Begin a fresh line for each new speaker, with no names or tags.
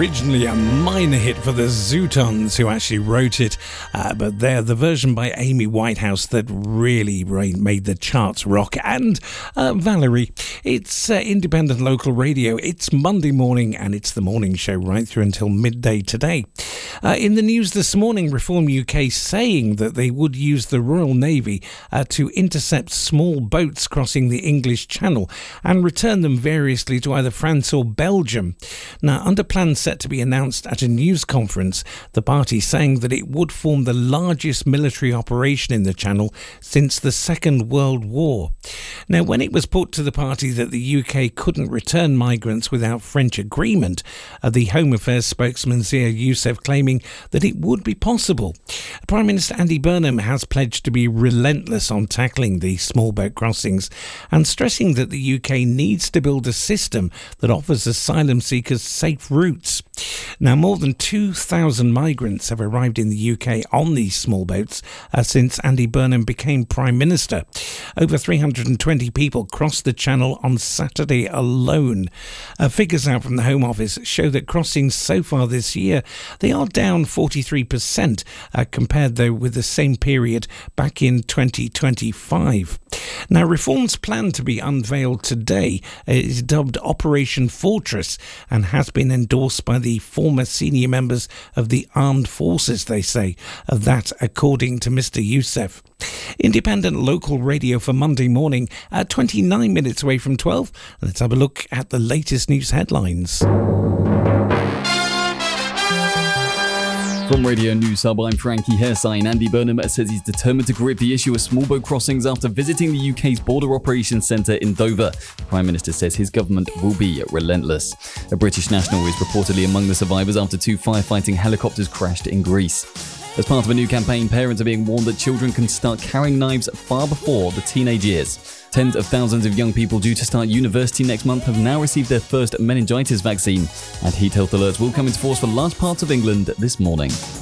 originally a minor hit for the Zootons, who actually wrote it, but they're the version by Amy Whitehouse that really made the charts rock. And Valerie, it's independent local radio. It's Monday morning, and it's the morning show right through until midday today. In the news this morning, Reform UK saying that they would use the Royal Navy to intercept small boats crossing the English Channel and return them variously to either France or Belgium. Now, under plans set to be announced at a news conference, the party saying that it would form the largest military operation in the Channel since the Second World War. Now, when it was put to the party that the UK couldn't return migrants without French agreement, the Home Affairs spokesman Zia Youssef claiming that it would be possible. Prime Minister Andy Burnham has pledged to be relentless on tackling the small boat crossings and stressing that the UK needs to build a system that offers asylum seekers safe routes. Now, more than 2,000 migrants have arrived in the UK on these small boats since Andy Burnham became Prime Minister. Over 320 people crossed the Channel on Saturday alone. Figures out from the Home Office show that crossings so far this year, they are down 43% compared though with the same period back in 2025. Now, Reform's plan to be unveiled today is dubbed Operation Fortress and has been endorsed by the former senior members of the armed forces, they say. That, according to Mr. Youssef. Independent local radio for Monday morning at 29 minutes away from 12. Let's have a look at the latest news headlines.
From Radio News Hub, I'm Frankie Hairsine. Andy Burnham says he's determined to grip the issue of small boat crossings after visiting the UK's Border Operations Centre in Dover. The Prime Minister says his government will be relentless. A British national is reportedly among the survivors after two firefighting helicopters crashed in Greece. As part of a new campaign, parents are being warned that children can start carrying knives far before the teenage years. Tens of thousands of young people due to start university next month have now received their first meningitis vaccine, and heat health alerts will come into force for large parts of England this morning.